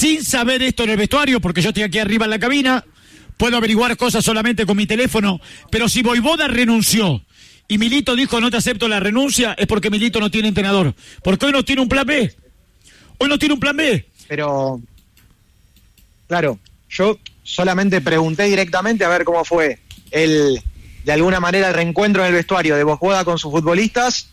sin saber esto en el vestuario, porque yo estoy aquí arriba en la cabina, puedo averiguar cosas solamente con mi teléfono, pero si Vojvoda renunció y Milito dijo no te acepto la renuncia, es porque Milito no tiene entrenador, porque hoy no tiene un plan B. Hoy no tiene un plan B. Pero, claro, yo solamente pregunté directamente a ver cómo fue de alguna manera el reencuentro en el vestuario de Vojvoda con sus futbolistas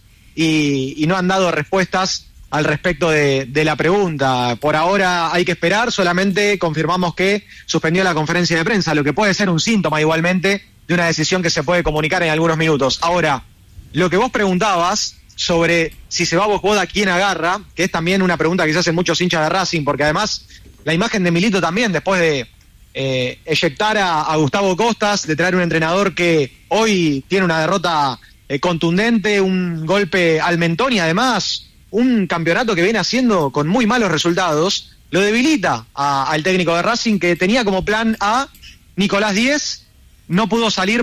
y no han dado respuestas al respecto de la pregunta. Por ahora hay que esperar, solamente confirmamos que suspendió la conferencia de prensa, lo que puede ser un síntoma igualmente de una decisión que se puede comunicar en algunos minutos. Ahora, lo que vos preguntabas sobre si se va Vojvoda, ¿quién agarra? Que es también una pregunta que se hacen muchos hinchas de Racing, porque además la imagen de Milito también, después de eyectar a Gustavo Costas, de traer un entrenador que hoy tiene una derrota contundente, un golpe al mentón y además un campeonato que viene haciendo con muy malos resultados, lo debilita al técnico de Racing, que tenía como plan A Nicolás Díez, no pudo salir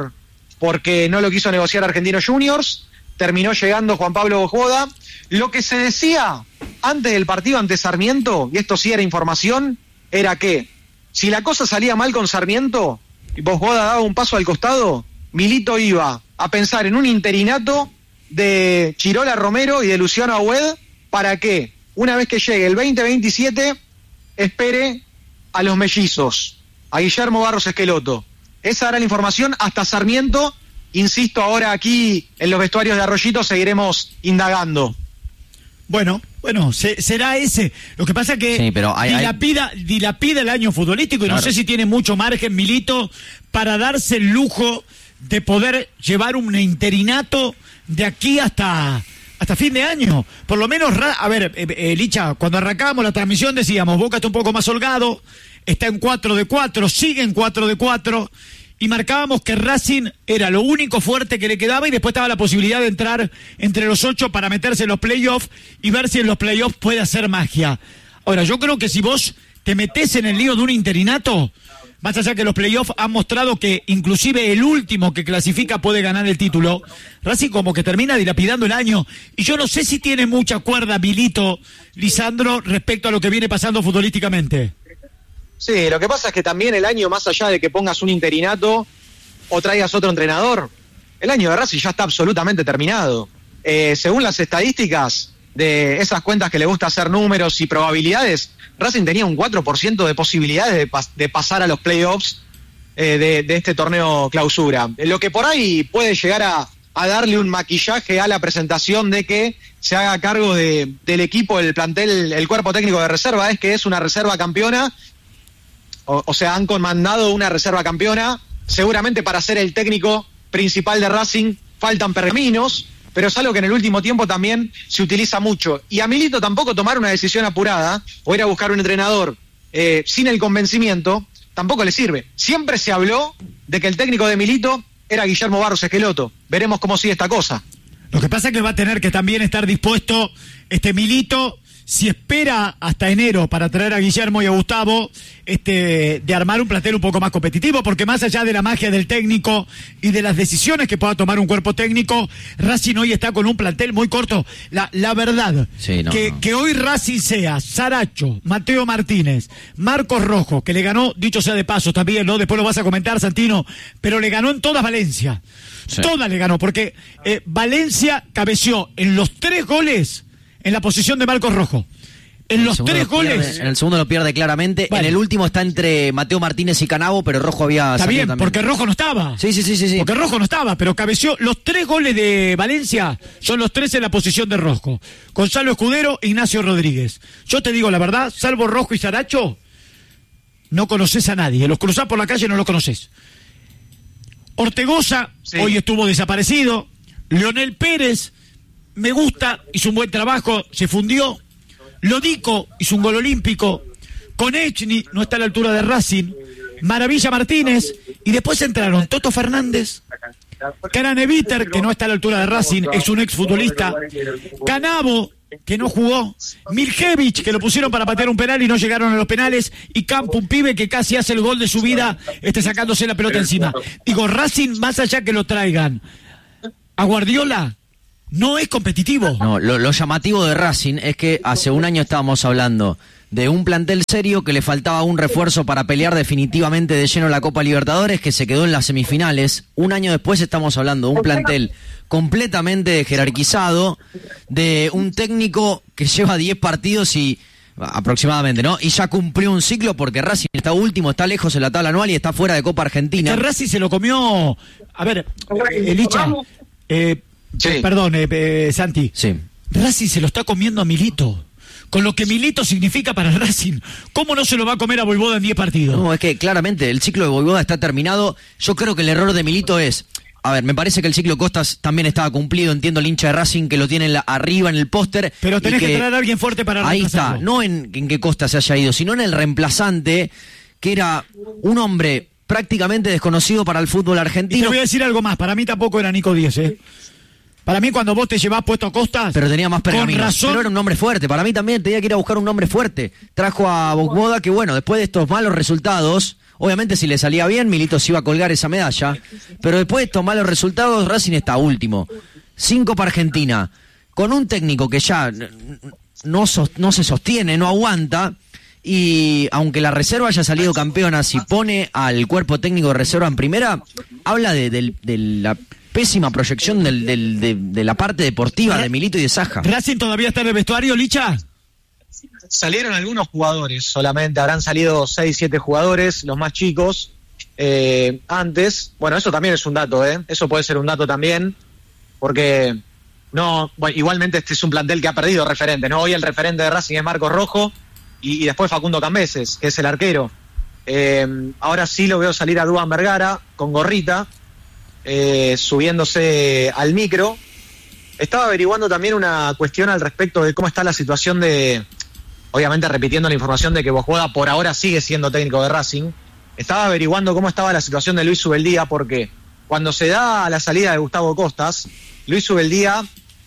porque no lo quiso negociar Argentinos Juniors, terminó llegando Juan Pablo Vojvoda. Lo que se decía antes del partido ante Sarmiento, y esto sí era información, era que si la cosa salía mal con Sarmiento y Vojvoda daba un paso al costado, Milito iba a pensar en un interinato de Chirola Romero y de Luciano Agüed para que, una vez que llegue el 2027, espere a los mellizos, a Guillermo Barros Esqueloto. Esa era la información hasta Sarmiento. Insisto, ahora aquí en los vestuarios de Arroyito seguiremos indagando. Bueno, será ese. Lo que pasa es que sí, pero dilapida el año futbolístico y claro, no sé si tiene mucho margen Milito para darse el lujo de poder llevar un interinato de aquí hasta fin de año. Por lo menos, a ver, Licha, cuando arrancábamos la transmisión decíamos, Boca está un poco más holgado, está en 4-4, sigue en 4-4, y marcábamos que Racing era lo único fuerte que le quedaba y después estaba la posibilidad de entrar entre los 8 para meterse en los playoffs y ver si en los playoffs puede hacer magia. Ahora, yo creo que si vos te metés en el lío de un interinato, más allá que los playoffs han mostrado que inclusive el último que clasifica puede ganar el título, Racing como que termina dilapidando el año. Y yo no sé si tiene mucha cuerda Milito, Lisandro, respecto a lo que viene pasando futbolísticamente. Sí, lo que pasa es que también el año, más allá de que pongas un interinato o traigas otro entrenador, el año de Racing ya está absolutamente terminado. Según las estadísticas de esas cuentas que le gusta hacer números y probabilidades, Racing tenía un 4% de posibilidades de pasar a los playoffs de este torneo clausura. Lo que por ahí puede llegar a darle un maquillaje a la presentación de que se haga cargo del equipo, el plantel, el cuerpo técnico de reserva, es que es una reserva campeona. O sea, han comandado una reserva campeona. Seguramente para ser el técnico principal de Racing faltan pergaminos, pero es algo que en el último tiempo también se utiliza mucho. Y a Milito tampoco tomar una decisión apurada o ir a buscar un entrenador sin el convencimiento tampoco le sirve. Siempre se habló de que el técnico de Milito era Guillermo Barros Esqueloto. Veremos cómo sigue esta cosa. Lo que pasa es que va a tener que también estar dispuesto Milito, si espera hasta enero para traer a Guillermo y a Gustavo, de armar un plantel un poco más competitivo, porque más allá de la magia del técnico y de las decisiones que pueda tomar un cuerpo técnico, Racing hoy está con un plantel muy corto. La verdad, sí, que hoy Racing sea Saracho, Mateo Martínez, Marcos Rojo, que le ganó, dicho sea de paso también, ¿no? Después lo vas a comentar, Santino, pero le ganó en todas Valencia. Sí. Todas le ganó, porque Valencia cabeció en los 3 goles en la posición de Marcos Rojo. En los 3 goles. En el segundo lo pierde claramente. Vale. En el último está entre Mateo Martínez y Canavo, pero Rojo había Está bien, también. Porque Rojo no estaba. Sí. Porque Rojo no estaba, pero cabeció. Los 3 goles de Valencia son los 3 en la posición de Rojo. Gonzalo Escudero, Ignacio Rodríguez. Yo te digo la verdad, salvo Rojo y Saracho, no conoces a nadie. Los cruzás por la calle y no los conoces. Ortegoza, sí, hoy estuvo desaparecido. Leonel Pérez, me gusta, hizo un buen trabajo, se fundió. Lodico hizo un gol olímpico. Konechny no está a la altura de Racing. Maravilla Martínez. Y después entraron Toto Fernández, Craneviter, que no está a la altura de Racing, es un exfutbolista. Canavo, que no jugó. Miljevic, que lo pusieron para patear un penal y no llegaron a los penales. Y Campo, un pibe que casi hace el gol de su vida, sacándose la pelota encima. Digo, Racing, más allá que lo traigan a Guardiola, no es competitivo. No, lo llamativo de Racing es que hace un año estábamos hablando de un plantel serio que le faltaba un refuerzo para pelear definitivamente de lleno la Copa Libertadores, que se quedó en las semifinales. Un año después estamos hablando de un plantel completamente jerarquizado, de un técnico que lleva 10 partidos y aproximadamente, ¿no? Y ya cumplió un ciclo porque Racing está último, está lejos en la tabla anual y está fuera de Copa Argentina. Que Racing se lo comió. A ver, Licha, Sí. perdón, Santi. Sí. Racing se lo está comiendo a Milito. Con lo que Milito significa para Racing. ¿Cómo no se lo va a comer a Vojvoda en 10 partidos? No, es que claramente el ciclo de Vojvoda está terminado. Yo creo que el error de Milito es... A ver, me parece que el ciclo Costas también estaba cumplido. Entiendo el hincha de Racing que lo tiene arriba en el póster. Pero tenés que traer a alguien fuerte para ahí reemplazarlo. está, no en que Costas se haya ido, sino en el reemplazante, que era un hombre prácticamente desconocido para el fútbol Y argentino. te voy a decir algo más. Para mí tampoco era Nico Díez, ¿eh? Para mí cuando vos te llevás puesto a Costas... Pero tenía más pergaminos. Con razón. Pero era un hombre fuerte. Para mí también tenía que ir a buscar un nombre fuerte. Trajo a Vojvoda que, bueno, después de estos malos resultados... Obviamente si le salía bien, Milito se iba a colgar esa medalla, pero después de estos malos resultados, Racing está último. 5 para Argentina, con un técnico que ya no se sostiene, no aguanta, y aunque la reserva haya salido campeona, si pone al cuerpo técnico de reserva en primera, habla de la pésima proyección de la parte deportiva de Milito y de Saja. ¿Racing todavía está en el vestuario, Licha? Salieron algunos jugadores solamente, habrán salido 6, 7 jugadores, los más chicos, antes. Bueno, eso también es un dato, eso puede ser un dato también, porque no, bueno, igualmente este es un plantel que ha perdido referente, ¿no? Hoy el referente de Racing es Marcos Rojo y después Facundo Cambeses, que es el arquero. Ahora sí lo veo salir a Duván Vergara con gorrita, subiéndose al micro. Estaba averiguando también una cuestión al respecto de cómo está la situación de... Obviamente repitiendo la información de que Vojvoda por ahora sigue siendo técnico de Racing. Estaba averiguando cómo estaba la situación de Luis Ubeldía, porque cuando se da la salida de Gustavo Costas, Luis Ubeldía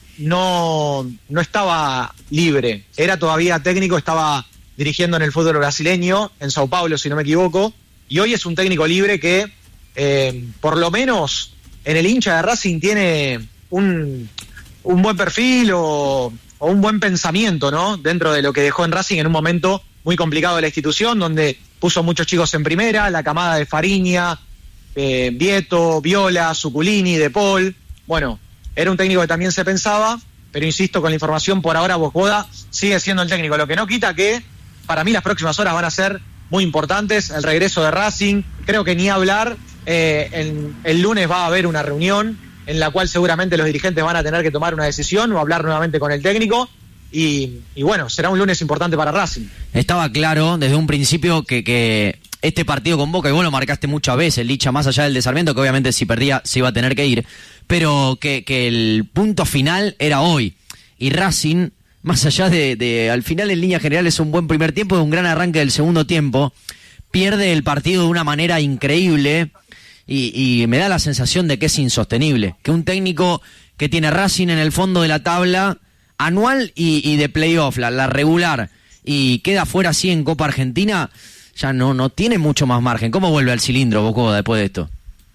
no estaba libre. Era todavía técnico, estaba dirigiendo en el fútbol brasileño, en Sao Paulo, si no me equivoco. Y hoy es un técnico libre que, por lo menos en el hincha de Racing, tiene un buen perfil o un buen pensamiento, ¿no? Dentro de lo que dejó en Racing en un momento muy complicado de la institución, donde puso muchos chicos en primera, la camada de Fariña, Vieto, Viola, Zuculini, De Paul. Bueno, era un técnico que también se pensaba, pero insisto, con la información por ahora Vojvoda sigue siendo el técnico, lo que no quita que para mí las próximas horas van a ser muy importantes. El regreso de Racing, creo que ni hablar, el lunes va a haber una reunión en la cual seguramente los dirigentes van a tener que tomar una decisión o hablar nuevamente con el técnico y bueno, será un lunes importante para Racing. Estaba claro desde un principio que este partido con Boca, y vos lo marcaste muchas veces, Licha, más allá del desarmiento, que obviamente si perdía se iba a tener que ir, pero que el punto final era hoy, y Racing, más allá de al final en línea general es un buen primer tiempo, de un gran arranque del segundo tiempo, pierde el partido de una manera increíble. Y me da la sensación de que es insostenible, que un técnico que tiene Racing en el fondo de la tabla anual y de playoff, la regular, y queda fuera así en Copa Argentina, ya no tiene mucho más margen. ¿Cómo vuelve al cilindro Vojvoda después de esto?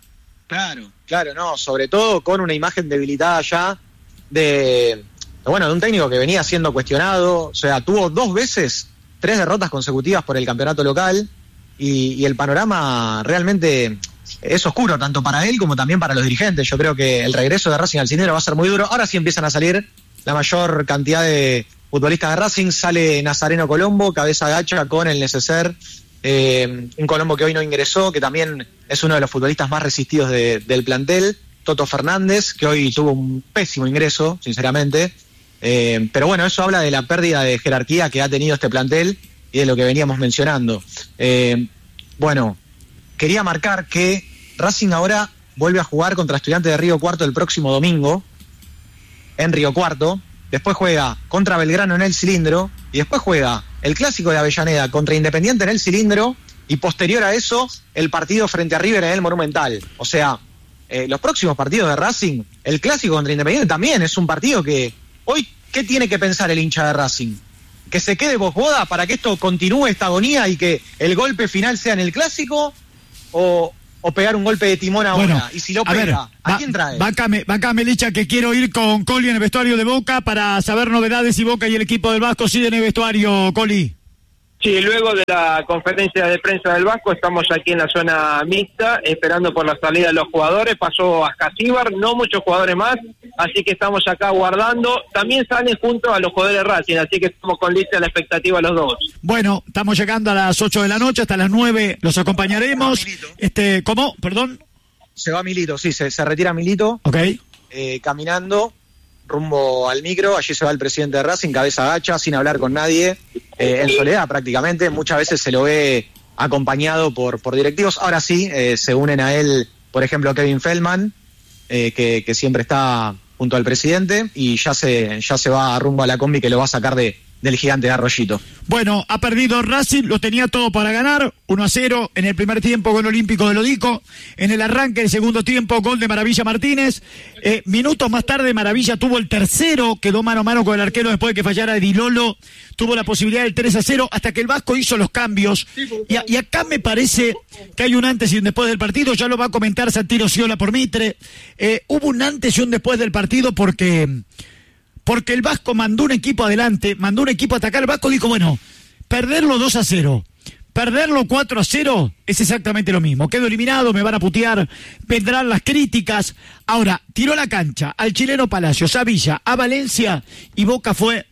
Claro, no, sobre todo con una imagen debilitada ya de un técnico que venía siendo cuestionado, o sea, tuvo 2 veces 3 derrotas consecutivas por el campeonato local y el panorama realmente... es oscuro, tanto para él como también para los dirigentes. Yo creo que el regreso de Racing al cilindro va a ser muy duro. Ahora sí empiezan a salir la mayor cantidad de futbolistas de Racing. Sale Nazareno Colombo, cabeza gacha con el Neceser. Un Colombo que hoy no ingresó, que también es uno de los futbolistas más resistidos del plantel. Toto Fernández, que hoy tuvo un pésimo ingreso, sinceramente. Pero bueno, eso habla de la pérdida de jerarquía que ha tenido este plantel y de lo que veníamos mencionando. Quería marcar que Racing ahora vuelve a jugar contra Estudiantes de Río Cuarto el próximo domingo, en Río Cuarto. Después juega contra Belgrano en el Cilindro, y después juega el Clásico de Avellaneda contra Independiente en el Cilindro, y posterior a eso, el partido frente a River en el Monumental. O sea, los próximos partidos de Racing, el Clásico contra Independiente también es un partido que hoy, ¿qué tiene que pensar el hincha de Racing? ¿Que se quede Vojvoda para que esto continúe esta agonía y que el golpe final sea en el Clásico? ¿O pegar un golpe de timón ahora? Bueno, y si lo pega, ¿a quién trae? Bancame, Licha, que quiero ir con Coli en el vestuario de Boca para saber novedades si Boca y el equipo del Vasco siguen en el vestuario, Coli. Sí, luego de la conferencia de prensa del Vasco estamos aquí en la zona mixta esperando por la salida de los jugadores. Pasó Ascasíbar, no muchos jugadores más, así que estamos acá guardando. También salen junto a los jugadores de Racing, así que estamos con lista la expectativa los dos. Bueno, estamos llegando a las 8 de la noche, hasta las 9 los acompañaremos. ¿Cómo? Perdón. Se va Milito, sí, se retira Milito. Ok. Caminando rumbo al micro, allí se va el presidente de Racing, cabeza gacha, sin hablar con nadie, en soledad prácticamente. Muchas veces se lo ve acompañado por directivos. Ahora sí, se unen a él, por ejemplo, Kevin Feldman, que siempre está junto al presidente, y ya se va rumbo a la combi que lo va a sacar del gigante de Arroyito. Bueno, ha perdido Racing, lo tenía todo para ganar, 1-0 en el primer tiempo, gol olímpico de Lodico, en el arranque del segundo tiempo, gol de Maravilla Martínez, minutos más tarde Maravilla tuvo el tercero, quedó mano a mano con el arquero después de que fallara Edilolo, tuvo la posibilidad del 3-0, hasta que el Vasco hizo los cambios, y acá me parece que hay un antes y un después del partido, ya lo va a comentar Santino Sciola por Mitre, hubo un antes y un después del partido porque el Vasco mandó un equipo adelante, mandó un equipo a atacar. El Vasco dijo, bueno, perderlo 2-0, perderlo 4-0 es exactamente lo mismo. Quedo eliminado, me van a putear, vendrán las críticas. Ahora, tiró la cancha al chileno Palacios, a Villa, a Valencia, y Boca fue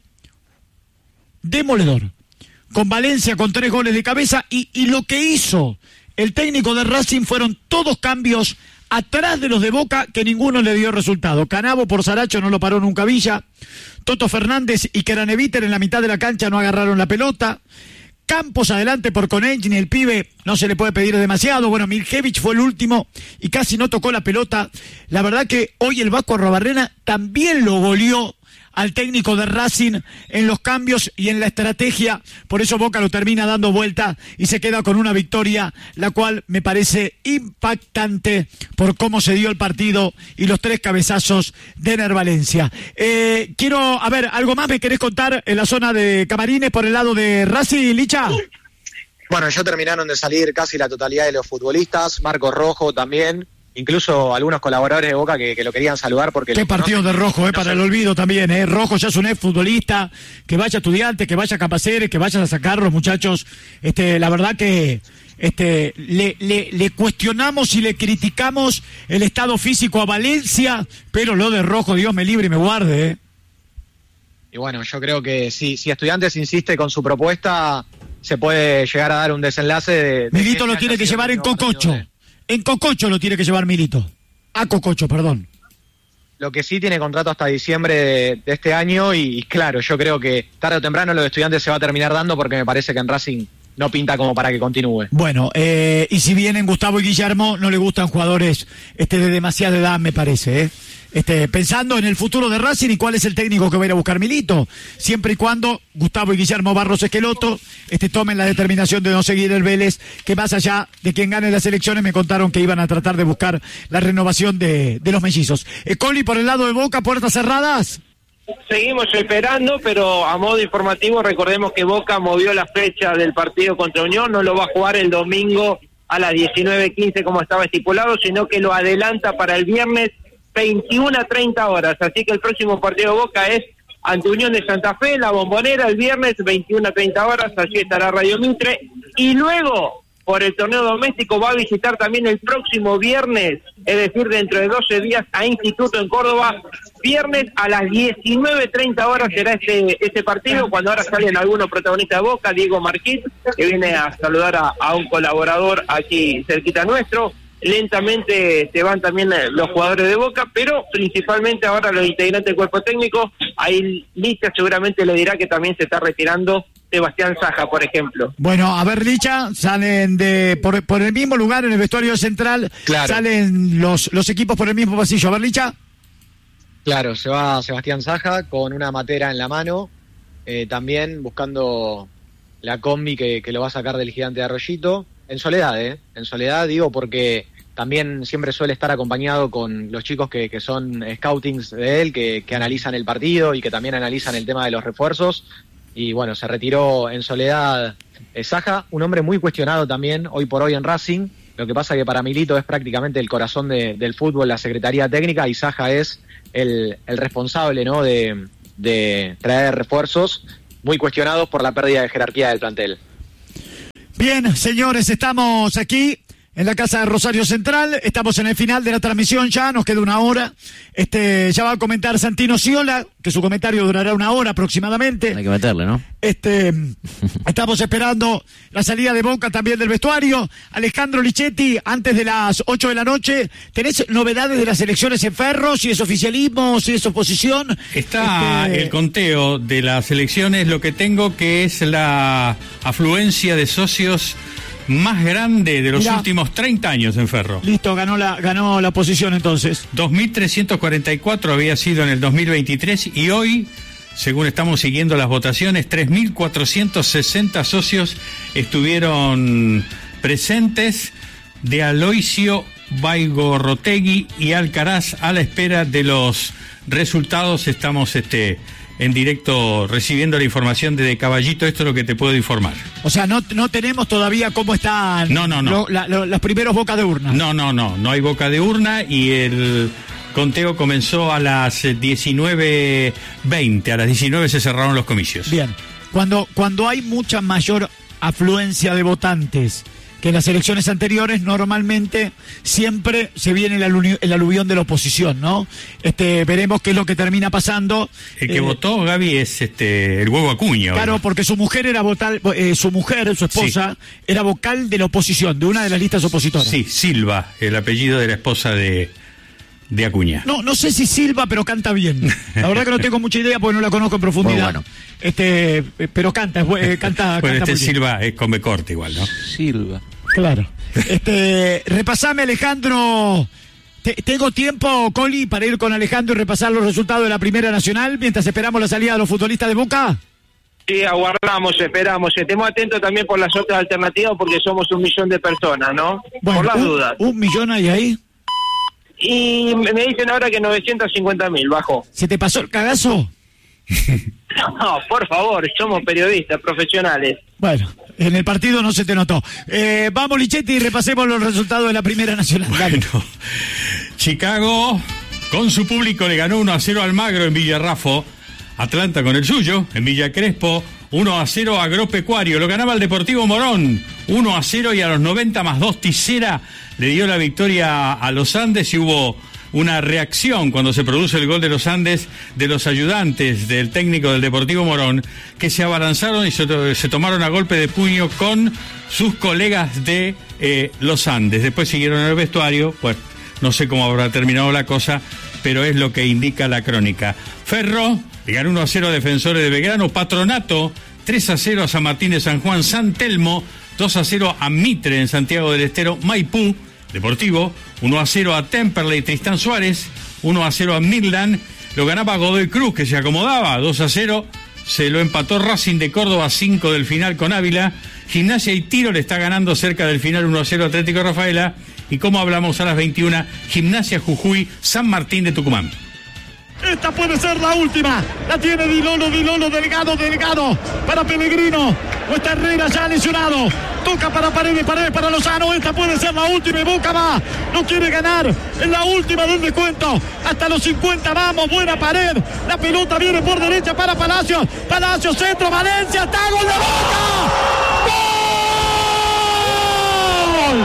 demoledor. Con Valencia con 3 goles de cabeza, y lo que hizo el técnico de Racing fueron todos cambios atrás de los de Boca, que ninguno le dio resultado. Canavo por Saracho no lo paró nunca Villa. Toto Fernández y Keraneviter en la mitad de la cancha no agarraron la pelota. Campos adelante por Konechny, el pibe no se le puede pedir demasiado. Bueno, Miljevich fue el último y casi no tocó la pelota. La verdad que hoy el Vasco Arrobarrena también lo goleó al técnico de Racing en los cambios y en la estrategia. Por eso Boca lo termina dando vuelta y se queda con una victoria, la cual me parece impactante por cómo se dio el partido y los 3 cabezazos de Ener Valencia. A ver, ¿algo más me querés contar en la zona de camarines por el lado de Racing, Licha? Bueno, ya terminaron de salir casi la totalidad de los futbolistas, Marcos Rojo también, incluso algunos colaboradores de Boca que lo querían saludar porque... Qué partido de Rojo, para el olvido también, Rojo ya es un exfutbolista, que vaya Estudiantes, que vaya Capaceres, que vayan a sacarlos, muchachos. La verdad que le cuestionamos y le criticamos el estado físico a Valencia, pero lo de Rojo, Dios me libre y me guarde, Y bueno, yo creo que si Estudiantes insiste con su propuesta, se puede llegar a dar un desenlace de Milito lo tiene que llevar en Cococho. En Cococho lo tiene que llevar Milito. A Cococho, perdón. Lo que sí tiene contrato hasta diciembre de este año y claro, yo creo que tarde o temprano lo de Estudiantes se va a terminar dando porque me parece que en Racing no pinta como para que continúe. Bueno, y si vienen Gustavo y Guillermo, no le gustan jugadores de demasiada edad, me parece, pensando en el futuro de Racing y cuál es el técnico que va a ir a buscar Milito, siempre y cuando Gustavo y Guillermo Barros Esqueloto tomen la determinación de no seguir el Vélez, que más allá de quien gane las elecciones me contaron que iban a tratar de buscar la renovación de los mellizos. Coli, por el lado de Boca, puertas cerradas. Seguimos esperando, pero a modo informativo recordemos que Boca movió la fecha del partido contra Unión, no lo va a jugar el domingo a las 19:15 como estaba estipulado, sino que lo adelanta para el viernes 21 a 30 horas, así que el próximo partido de Boca es ante Unión de Santa Fe, la Bombonera, el viernes 21 a 30 horas, allí estará Radio Mitre, y luego por el torneo doméstico va a visitar también el próximo viernes, es decir, dentro de 12 días a Instituto en Córdoba, viernes a las 19:30 horas será este partido, cuando ahora salen algunos protagonistas de Boca, Diego Marquit, que viene a saludar a un colaborador aquí cerquita nuestro. Lentamente se van también los jugadores de Boca, pero principalmente ahora los integrantes del cuerpo técnico. Ahí Licha seguramente le dirá que también se está retirando Sebastián Saja, por ejemplo. Bueno, a ver, Licha, salen por el mismo lugar en el vestuario central, claro. Salen los equipos por el mismo pasillo. A ver, Licha. Claro, se va Sebastián Saja con una matera en la mano, también buscando la combi que lo va a sacar del gigante de Arroyito. En soledad, en soledad digo porque también siempre suele estar acompañado con los chicos que son scoutings de él, que analizan el partido y que también analizan el tema de los refuerzos. Y bueno, se retiró en soledad Saja, un hombre muy cuestionado también hoy por hoy en Racing. Lo que pasa que para Milito es prácticamente el corazón del fútbol, la Secretaría Técnica, y Saja es el responsable, ¿no?, de traer refuerzos, muy cuestionados por la pérdida de jerarquía del plantel. Bien, señores, estamos aquí en la casa de Rosario Central, estamos en el final de la transmisión ya, nos queda una hora. Ya va a comentar Santino Sciola, que su comentario durará una hora aproximadamente. Hay que meterle, ¿no? Estamos esperando la salida de Boca también del vestuario. Alejandro Lichetti, antes de las 8 de la noche, ¿tenés novedades de las elecciones en Ferro? Si es oficialismo, si es oposición. Está el conteo de las elecciones, lo que tengo que es la afluencia de socios más grande de los últimos 30 años en Ferro. Listo, ganó la oposición entonces. 2.344 había sido en el 2023 y hoy, según estamos siguiendo las votaciones, 3.460 socios estuvieron presentes, de Aloisio, Baigorrotegui y Alcaraz. A la espera de los resultados estamos en directo recibiendo la información de Caballito. Esto es lo que te puedo informar. O sea, no tenemos todavía cómo están No. los primeros bocas de urna. No hay boca de urna y el conteo comenzó a las 19:20. A las 19 se cerraron los comicios. Bien, cuando hay mucha mayor afluencia de votantes que en las elecciones anteriores, normalmente siempre se viene el aluvión de la oposición, ¿no? Veremos qué es lo que termina pasando. El que votó, Gaby, es el Huevo Acuña. Claro, porque su mujer era su esposa, era vocal de la oposición, de una de las listas opositoras. Sí, Silva, el apellido de la esposa de Acuña. No sé si Silva, pero canta bien. La verdad que no tengo mucha idea porque no la conozco en profundidad. Bueno. Pero canta Bueno, canta muy bien. Silva es come corte igual, ¿no? Silva. Claro. Repasame, Alejandro. ¿Tengo tiempo, Coli, para ir con Alejandro y repasar los resultados de la Primera Nacional mientras esperamos la salida de los futbolistas de Boca? Sí, aguardamos, esperamos. Estemos atentos también por las otras alternativas porque somos 1 millón de personas, ¿no? Bueno, por las dudas. 1 millón hay ahí. Y me dicen ahora que 950.000 bajó. ¿Se te pasó el cagazo? No, por favor, somos periodistas profesionales. Bueno, en el partido no se te notó. Vamos, Lichetti, y repasemos los resultados de la Primera Nacional. Bueno, Chicago con su público le ganó 1-0 al Magro en Villarrafo. Atlanta con el suyo en Villa Crespo, 1-0 a Agropecuario. Lo ganaba el Deportivo Morón, 1-0, y a los 90 más 2 Ticera le dio la victoria a los Andes y hubo una reacción cuando se produce el gol de los Andes de los ayudantes del técnico del Deportivo Morón, que se abalanzaron y se tomaron a golpe de puño con sus colegas de los Andes. Después siguieron en el vestuario, pues no sé cómo habrá terminado la cosa, pero es lo que indica la crónica. Ferro le ganó 1-0 a Defensores de Belgrano. Patronato 3-0 a San Martín de San Juan. San Telmo 2-0 a Mitre en Santiago del Estero. Maipú Deportivo 1-0 a Temperley Tristán Suárez. 1-0 a Midland. Lo ganaba Godoy Cruz, que se acomodaba 2-0. Se lo empató Racing de Córdoba 5 del final con Ávila. Gimnasia y Tiro le está ganando cerca del final 1-0 Atlético Rafaela. Y como hablamos a las 21, Gimnasia Jujuy, San Martín de Tucumán. Esta puede ser la última. La tiene Dilolo, Delgado para Pellegrino. No está Herrera ya lesionado. Toca para Paredes para Lozano. Esta puede ser la última y Boca va. No quiere ganar. Es la última del descuento. Hasta los 50 vamos. Buena Pared. La pelota viene por derecha para Palacios. Palacios, centro, Valencia. ¡Está gol de Boca! ¡Gol!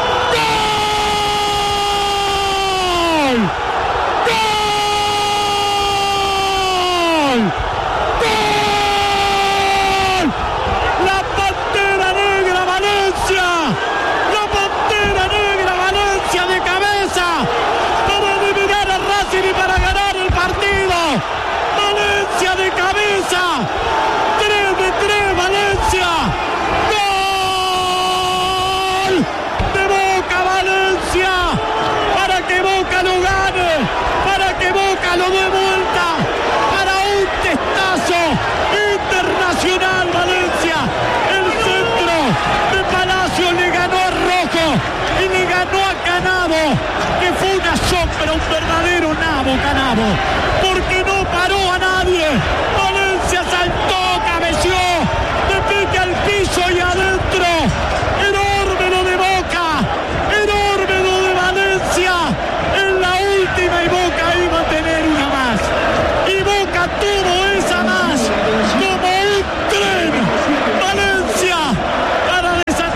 Lo de vuelta para un testazo internacional. Valencia, el centro de Palacio le ganó a Rojo y le ganó a Canavo, que fue una sombra, un verdadero Canavo, porque no paró a nadie. Valencia saltó, cabeció, de pique al piso y adentro. Enorme lo de Boca, enorme lo de Valencia. En la última y Boca iba a tener una más. Y Boca tuvo esa más como un tren. Valencia para desatar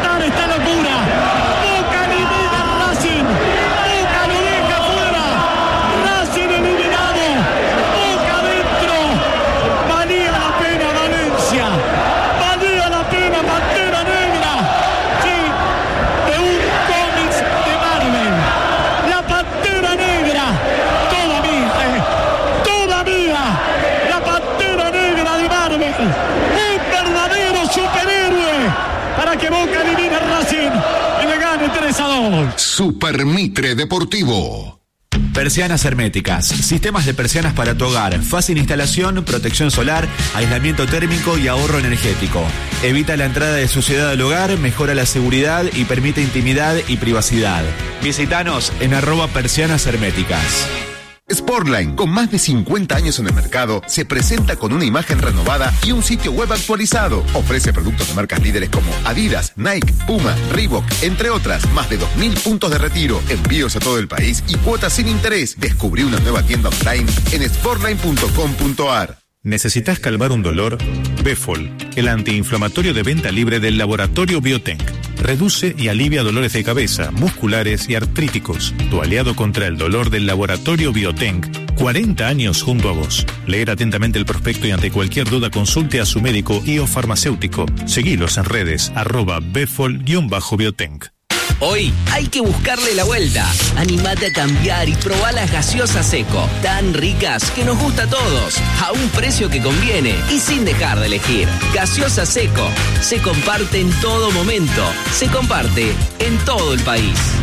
que Boca elimina a Racing y le gane 3-2. Super Mitre Deportivo. Persianas herméticas, sistemas de persianas para tu hogar, fácil instalación, protección solar, aislamiento térmico y ahorro energético. Evita la entrada de suciedad al hogar, mejora la seguridad y permite intimidad y privacidad. Visítanos en @persianas herméticas. Sportline, con más de 50 años en el mercado, se presenta con una imagen renovada y un sitio web actualizado. Ofrece productos de marcas líderes como Adidas, Nike, Puma, Reebok, entre otras. Más de 2.000 puntos de retiro, envíos a todo el país y cuotas sin interés. Descubrí una nueva tienda online en sportline.com.ar. ¿Necesitas calmar un dolor? Befol, el antiinflamatorio de venta libre del laboratorio Biotenc. Reduce y alivia dolores de cabeza, musculares y artríticos. Tu aliado contra el dolor del laboratorio Biotenc. 40 años junto a vos. Leer atentamente el prospecto y ante cualquier duda consulte a su médico y o farmacéutico. Seguilos en redes @befol_biotenc. Hoy hay que buscarle la vuelta. Animate a cambiar y probá las gaseosas Seco, tan ricas que nos gusta a todos, a un precio que conviene y sin dejar de elegir. Gaseosa Seco, se comparte en todo momento, se comparte en todo el país.